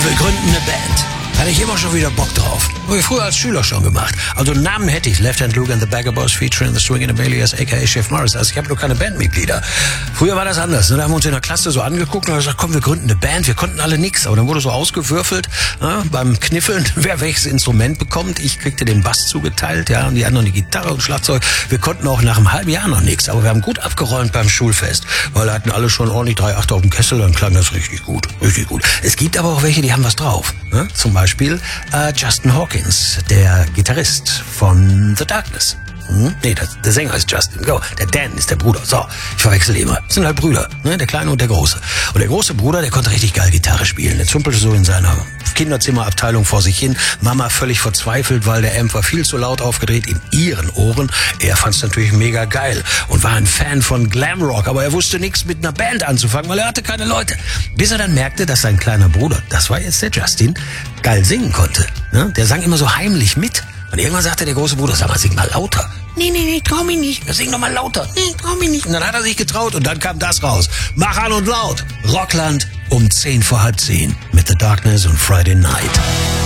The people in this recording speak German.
Wir gründen eine Band. Hatte ich immer schon wieder Bock drauf. Habe ich früher als Schüler schon gemacht. Also einen Namen hätte ich. Left Hand Luke and the Bagger Boys featuring the Swingin' Amelia aka Chef Morris. Also ich habe nur keine Bandmitglieder. Früher war das anders. Da haben wir uns in der Klasse so angeguckt und haben gesagt, komm, wir gründen eine Band. Wir konnten alle nix. Aber dann wurde so ausgewürfelt, beim Kniffeln, wer welches Instrument bekommt. Ich kriegte den Bass zugeteilt, ja, und die anderen die Gitarre und Schlagzeug. Wir konnten auch nach einem halben Jahr noch nichts. Aber wir haben gut abgeräumt beim Schulfest. Weil da hatten alle schon ordentlich 3/8 auf dem Kessel. Dann klang das richtig gut. Richtig gut. Es gibt aber auch welche, die haben was drauf. Ne? Zum Beispiel Justin Hawkins, der Gitarrist von The Darkness. Nee, der Sänger ist Justin. Go. Der Dan ist der Bruder. So, ich verwechsel immer. Das sind halt Brüder, ne? Der Kleine und der Große. Und der große Bruder, der konnte richtig geil Gitarre spielen. Der zumpelte so in seiner Kinderzimmerabteilung vor sich hin. Mama völlig verzweifelt, weil der Amp war viel zu laut aufgedreht in ihren Ohren. Er fand es natürlich mega geil und war ein Fan von Glamrock, aber er wusste nichts mit einer Band anzufangen, weil er hatte keine Leute. Bis er dann merkte, dass sein kleiner Bruder, das war jetzt der Justin, geil singen konnte. Ne? Der sang immer so heimlich mit. Und irgendwann sagte der große Bruder, sag mal, sing mal lauter. Nee, trau mich nicht. Sing doch mal lauter. Nee, trau mich nicht. Und dann hat er sich getraut und dann kam das raus. Mach an und laut. Rockland um 10 vor halb 10 mit The Darkness und Friday Night.